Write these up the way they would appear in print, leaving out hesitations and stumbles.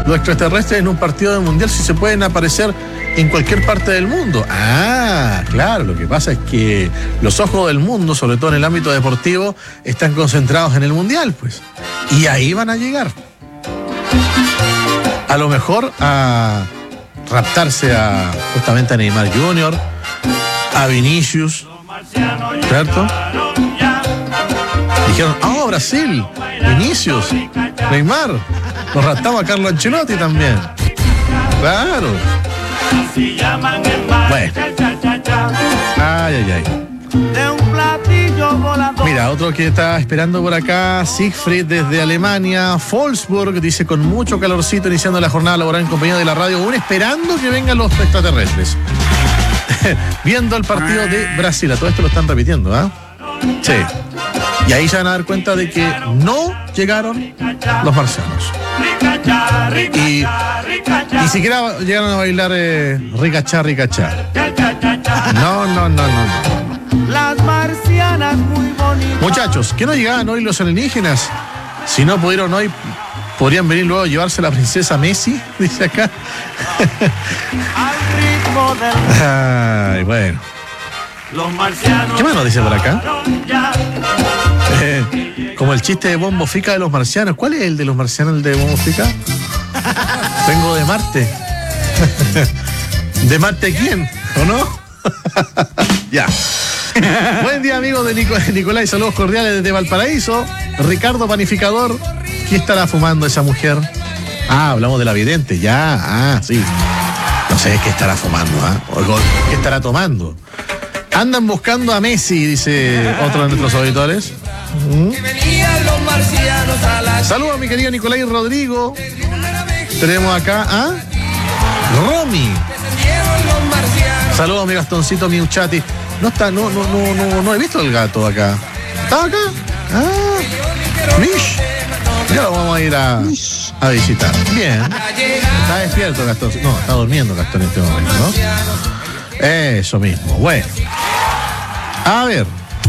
los extraterrestres en un partido del mundial si se pueden aparecer en cualquier parte del mundo? Ah, claro, lo que pasa es que los ojos del mundo, sobre todo en el ámbito deportivo, están concentrados en el mundial, pues. Y ahí van a llegar. A lo mejor a raptarse justamente a Neymar Jr., a Vinicius, ¿cierto? Dijeron, Brasil, Vinicius, Neymar. Nos raptamos a Carlo Ancelotti también. Claro. Bueno. Ay. Mira, otro que está esperando por acá, Siegfried desde Alemania, Wolfsburg, dice con mucho calorcito iniciando la jornada laboral en compañía de la radio, aún esperando que vengan los extraterrestres. Viendo el partido de Brasil, a todo esto lo están repitiendo, ¿ah? Sí. Y ahí se van a dar cuenta de que no llegaron los marcianos. Y ni siquiera llegaron a bailar ricachá. No. Las marcianas muy bonitas. Muchachos, ¿qué no llegaban hoy los alienígenas? Si no pudieron hoy, podrían venir luego a llevarse la princesa Messi, dice acá. Al ritmo del... Ay, bueno. Los marcianos. ¿Qué más nos dice por acá? Como el chiste de Bombo Fica de los marcianos. ¿Cuál es el de los marcianos, el de Bombo Fica? Vengo de Marte. ¿De Marte quién? ¿O no? Ya. Buen día, amigos de Nicolás, y saludos cordiales desde Valparaíso. Ricardo Panificador, ¿qué estará fumando esa mujer? Ah, hablamos de la vidente, ya, sí. No sé qué estará fumando, o qué estará tomando. Andan buscando a Messi, dice otro de nuestros auditores. Saludos a mi querido Nicolás y Rodrigo. Tenemos acá a Romy. Saludos a mi Gastoncito Miuchati. No he visto el gato acá. ¿Está acá? Mish. Ya lo vamos a ir a visitar. Bien. Está despierto Gastón. No, está durmiendo Gastón en este momento, ¿no? Eso mismo. Bueno. A ver.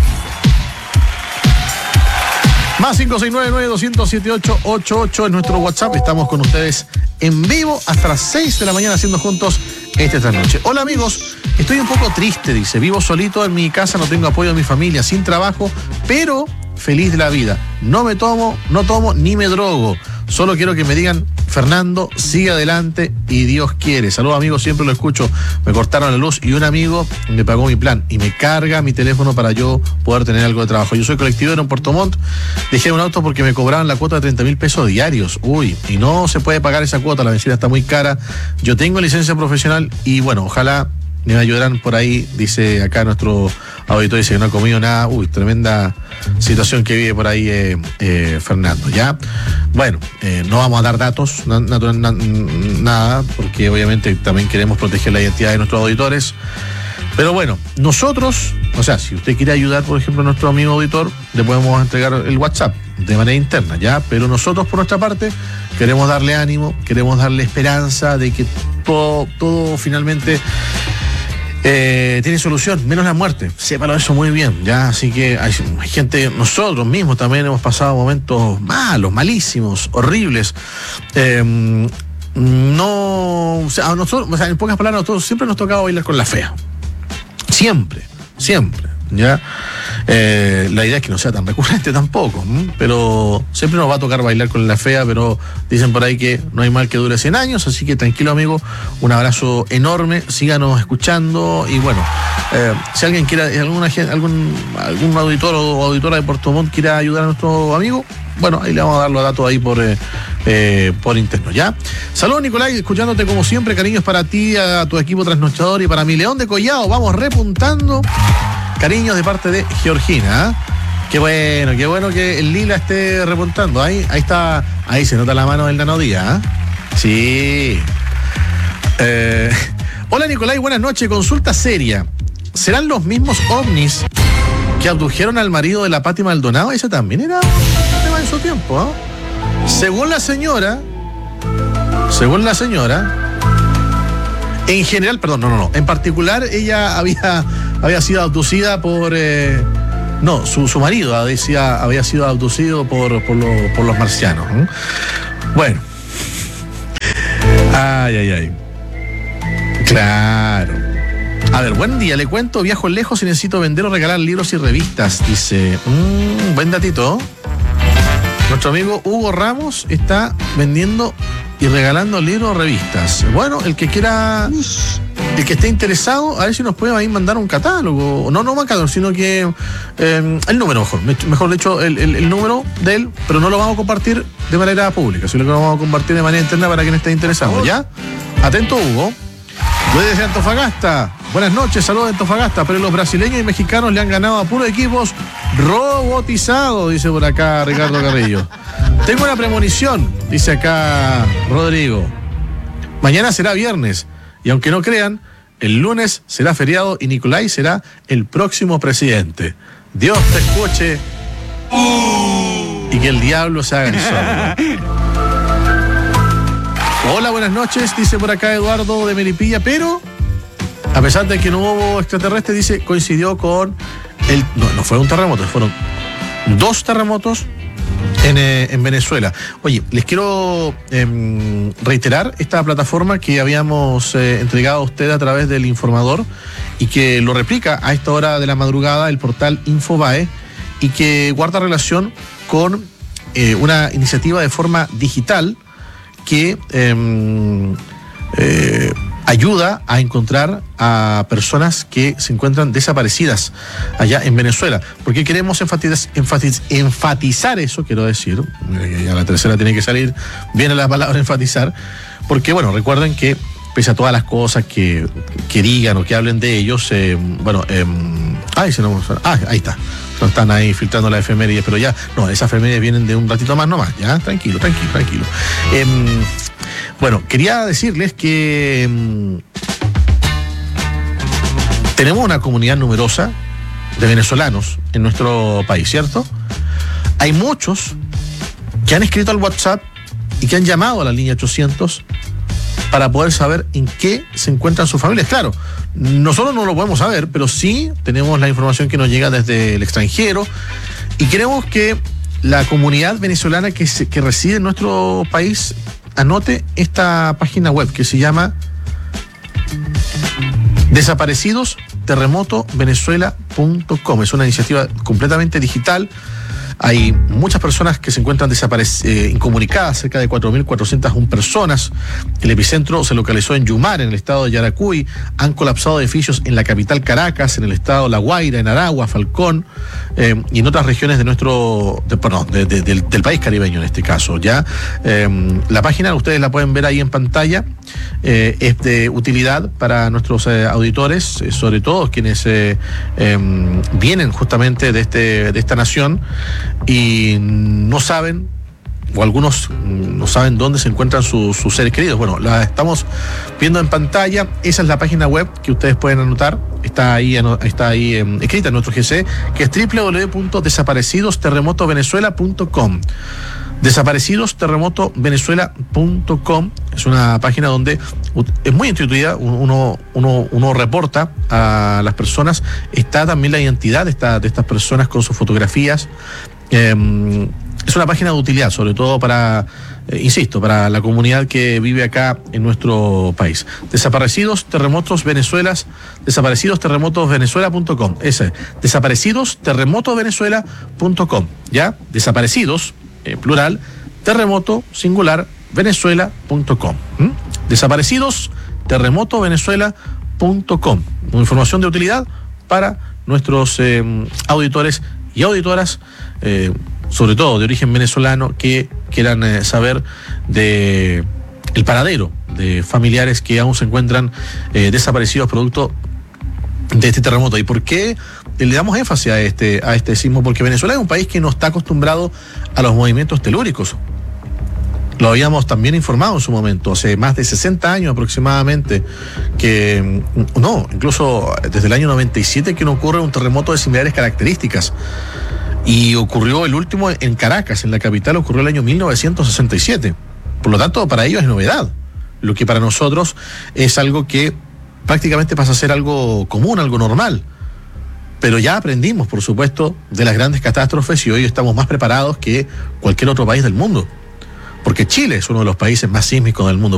Más 569-9207-888 en nuestro WhatsApp. Estamos con ustedes en vivo hasta las 6 de la mañana haciendo juntos esta noche. Hola amigos, estoy un poco triste, dice. Vivo solito en mi casa, no tengo apoyo de mi familia, sin trabajo, pero feliz de la vida. No tomo ni me drogo. Solo quiero que me digan, Fernando, sigue adelante y Dios quiere. Saludos amigos, siempre lo escucho. Me cortaron la luz y un amigo me pagó mi plan y me carga mi teléfono para yo poder tener algo de trabajo. Yo soy colectivero en Puerto Montt. Dejé un auto porque me cobraban la cuota de 30,000 pesos diarios. Uy, y no se puede pagar esa cuota, la benzina está muy cara. Yo tengo licencia profesional y bueno, ojalá me ayudarán por ahí, dice acá nuestro auditor, dice que no ha comido nada. Uy, tremenda situación que vive por ahí Fernando, ¿ya? Bueno, no vamos a dar datos, nada, porque obviamente también queremos proteger la identidad de nuestros auditores. Pero bueno, nosotros, o sea, si usted quiere ayudar, por ejemplo, a nuestro amigo auditor, le podemos entregar el WhatsApp de manera interna, ¿ya? Pero nosotros, por nuestra parte, queremos darle ánimo, queremos darle esperanza de que todo finalmente tiene solución, menos la muerte. Sépalo eso muy bien, ¿ya? Así que hay gente, nosotros mismos también hemos pasado momentos malos, malísimos, horribles. No, o sea, nosotros, o sea, en pocas palabras, nosotros siempre nos tocaba bailar con la fea. Siempre, ¿ya? La idea es que no sea tan recurrente tampoco, pero siempre nos va a tocar bailar con la fea, pero dicen por ahí que no hay mal que dure 100 años, así que tranquilo amigo, un abrazo enorme, síganos escuchando y bueno, si alguien quiere, algún auditor o auditora de Puerto Montt quiera ayudar a nuestro amigo, bueno, ahí le vamos a dar los datos ahí por interno, ¿ya? Saludos Nicolás, escuchándote como siempre, cariños para ti, a tu equipo trasnochador y para mi León de Collado, vamos repuntando. Cariños de parte de Georgina, ¿eh? Qué bueno que el Lila esté repuntando. Ahí está, ahí se nota la mano del Nano Díaz, ¿eh? Sí. Hola Nicolás, buenas noches. Consulta seria. ¿Serán los mismos ovnis que abdujeron al marido de la Pati Maldonado? Ese también era un tema en su tiempo, ¿eh? Según la señora, en general, perdón, no. En particular, ella había sido abducida por... su marido había sido abducido por los marcianos. Bueno. Ay, ay, ay. Claro. A ver, buen día, le cuento, viajo lejos y necesito vender o regalar libros y revistas. Dice, buen datito. Nuestro amigo Hugo Ramos está vendiendo y regalando libros o revistas. Bueno, el que quiera, el que esté interesado, a ver si nos puede ahí mandar un catálogo. No un catálogo, sino que el número, mejor dicho, el número de él, pero no lo vamos a compartir de manera pública, sino que lo vamos a compartir de manera interna para quien esté interesado, ¿ya? Atento, Hugo. Yo desde Antofagasta, buenas noches, saludos de Antofagasta, pero los brasileños y mexicanos le han ganado a puros equipos robotizados, dice por acá Ricardo Carrillo. Tengo una premonición, dice acá Rodrigo. Mañana será viernes, y aunque no crean, el lunes será feriado y Nicolai será el próximo presidente. Dios te escuche y que el diablo se haga el sordo. Hola, buenas noches, dice por acá Eduardo de Melipilla, pero a pesar de que no hubo extraterrestre, dice, coincidió con el... No fue un terremoto, fueron 2 terremotos en Venezuela. Oye, les quiero reiterar esta plataforma que habíamos entregado a usted a través del Informador y que lo replica a esta hora de la madrugada el portal Infobae y que guarda relación con una iniciativa de forma digital que ayuda a encontrar a personas que se encuentran desaparecidas allá en Venezuela. ¿Por qué queremos enfatizar eso? Quiero decir, a la tercera tiene que salir bien la palabra enfatizar, porque bueno, recuerden que pese a todas las cosas que digan o que hablen de ellos, ahí está. No están ahí filtrando las efemérides, pero ya, no, esas efemérides vienen de un ratito más nomás, ya, tranquilo. Bueno, quería decirles que tenemos una comunidad numerosa de venezolanos en nuestro país, ¿cierto? Hay muchos que han escrito al WhatsApp y que han llamado a la línea 800 para poder saber en qué se encuentran sus familias. Claro, nosotros no lo podemos saber, pero sí tenemos la información que nos llega desde el extranjero y queremos que la comunidad venezolana que reside en nuestro país anote esta página web que se llama desaparecidosterremotovenezuela.com. Es una iniciativa completamente digital. Hay muchas personas que se encuentran incomunicadas, cerca de 4.401 personas. El epicentro se localizó en Yumar, en el estado de Yaracuy. Han colapsado edificios en la capital Caracas, en el estado La Guaira, en Aragua, Falcón, y en otras regiones de del país caribeño en este caso. Ya la página, ustedes la pueden ver ahí en pantalla, es de utilidad para nuestros auditores, sobre todo quienes vienen justamente de esta nación y no saben, o algunos no saben dónde se encuentran sus seres queridos. Bueno, la estamos viendo en pantalla. Esa es la página web que ustedes pueden anotar. Está ahí escrita en nuestro GC, que es www.desaparecidosterremotovenezuela.com. Desaparecidosterremotovenezuela.com. Es una página donde es muy intuitiva. Uno reporta a las personas. Está también la identidad de estas personas con sus fotografías. Es una página de utilidad, sobre todo para, para la comunidad que vive acá en nuestro país. Desaparecidosterremotovenezuela.com. Ese, desaparecidosterremotovenezuela.com. ¿Ya? Desaparecidos, plural, terremoto, singular, venezuela.com. Desaparecidosterremotovenezuela.com. Una información de utilidad para nuestros auditores y auditoras, sobre todo de origen venezolano, que quieran saber de el paradero de familiares que aún se encuentran desaparecidos producto de este terremoto. ¿Y por qué le damos énfasis a este sismo? Porque Venezuela es un país que no está acostumbrado a los movimientos telúricos. Lo habíamos también informado en su momento, hace más de 60 años aproximadamente, incluso desde el año 97 que no ocurre un terremoto de similares características. Y ocurrió el último en Caracas, en la capital, ocurrió el año 1967. Por lo tanto, para ellos es novedad. Lo que para nosotros es algo que prácticamente pasa a ser algo común, algo normal. Pero ya aprendimos, por supuesto, de las grandes catástrofes y hoy estamos más preparados que cualquier otro país del mundo. Porque Chile es uno de los países más sísmicos del mundo.